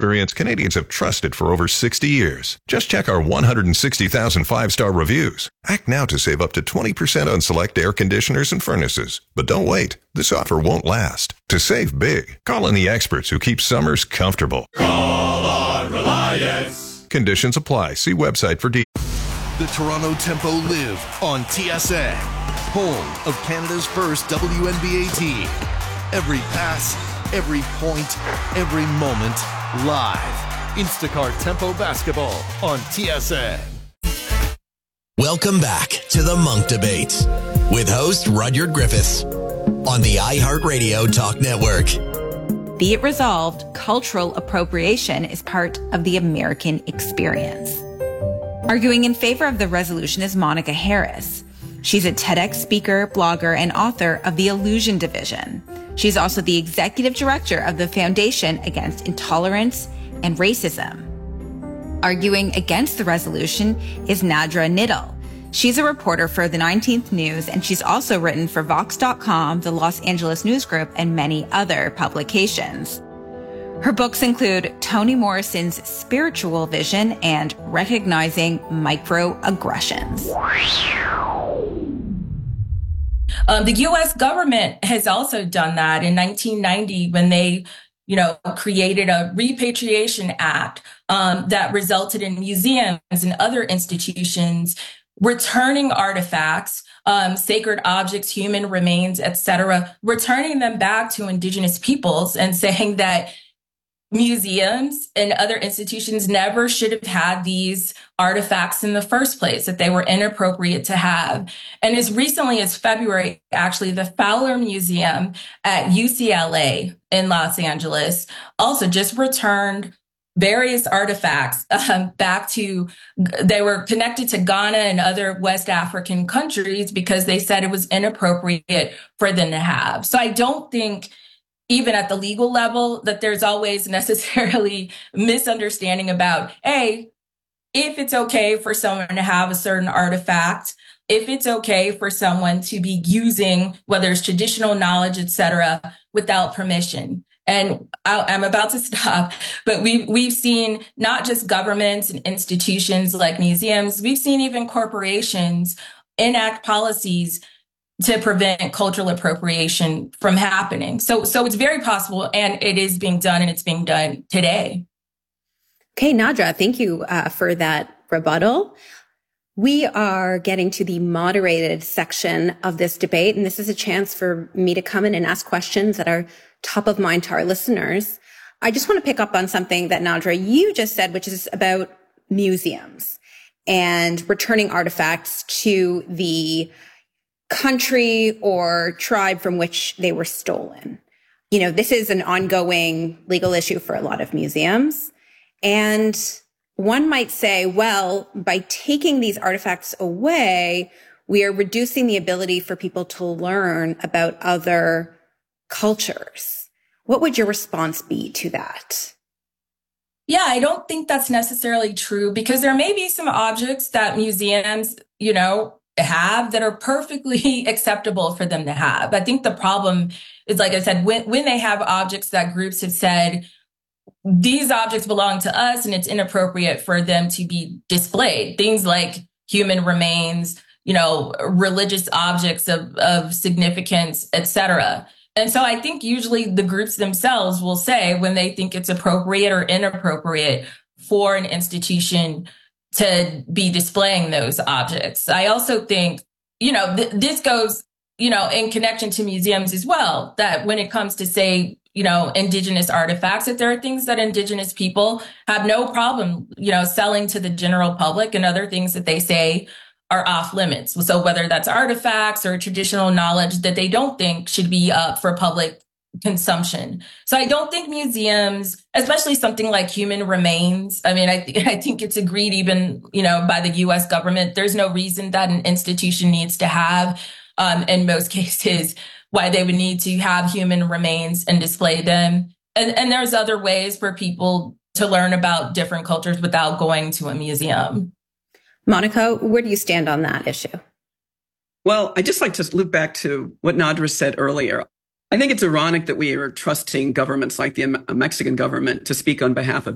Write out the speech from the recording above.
experience Canadians have trusted for over 60 years. Just check our 160,000 five-star reviews. Act now to save up to 20% on select air conditioners and furnaces. But don't wait. This offer won't last. To save big, call on the experts who keep summers comfortable. Call on Reliance. Conditions apply. See website for details. The Toronto Tempo live on TSN, home of Canada's first WNBA team. Every pass, every point, every moment, live. Instacart Tempo Basketball on TSN. Welcome back to the Monk Debates with host Rudyard Griffiths on the iHeartRadio Talk Network. Be it resolved, cultural appropriation is part of the American experience. Arguing in favor of the resolution is Monica Harris. She's a TEDx speaker, blogger, and author of The Illusion Division. She's also the executive director of the Foundation Against Intolerance and Racism. Arguing against the resolution is Nadra Niddle. She's a reporter for the 19th News, and she's also written for Vox.com, the Los Angeles News Group, and many other publications. Her books include Toni Morrison's Spiritual Vision and Recognizing Microaggressions. The U.S. government has also done that in 1990 when they, created a Repatriation Act that resulted in museums and other institutions returning artifacts, sacred objects, human remains, etc., returning them back to Indigenous peoples and saying that museums and other institutions never should have had these artifacts in the first place, that they were inappropriate to have. And as recently as February, actually, the Fowler Museum at UCLA in Los Angeles also just returned various artifacts back to, they were connected to Ghana and other West African countries because they said it was inappropriate for them to have. So I don't think, even at the legal level, that there's always necessarily misunderstanding about, if it's okay for someone to have a certain artifact, if it's okay for someone to be using, whether it's traditional knowledge, et cetera, without permission. And I'm about to stop, but we've seen not just governments and institutions like museums, we've seen even corporations enact policies to prevent cultural appropriation from happening. So it's very possible, and it is being done, and it's being done today. Okay, Nadra, thank you for that rebuttal. We are getting to the moderated section of this debate, and this is a chance for me to come in and ask questions that are top of mind to our listeners. I just want to pick up on something that, Nadra, you just said, which is about museums and returning artifacts to the country or tribe from which they were stolen. This is an ongoing legal issue for a lot of museums. And one might say, well, by taking these artifacts away, we are reducing the ability for people to learn about other cultures. What would your response be to that? Yeah, I don't think that's necessarily true, because there may be some objects that museums, have that are perfectly acceptable for them to have. I think the problem is, like I said, when they have objects that groups have said, these objects belong to us and it's inappropriate for them to be displayed. Things like human remains, religious objects of significance, etc. And so I think usually the groups themselves will say when they think it's appropriate or inappropriate for an institution to be displaying those objects. I also think, this goes, in connection to museums as well, that when it comes to, say, Indigenous artifacts, that there are things that Indigenous people have no problem, selling to the general public, and other things that they say are off limits. So whether that's artifacts or traditional knowledge that they don't think should be up for public consumption. So I don't think museums, especially something like human remains, I think it's agreed even, by the U.S. government, there's no reason that an institution needs to have, in most cases, why they would need to have human remains and display them. And there's other ways for people to learn about different cultures without going to a museum. Monica, where do you stand on that issue? Well, I'd just like to loop back to what Nadra said earlier. I think it's ironic that we are trusting governments like the Mexican government to speak on behalf of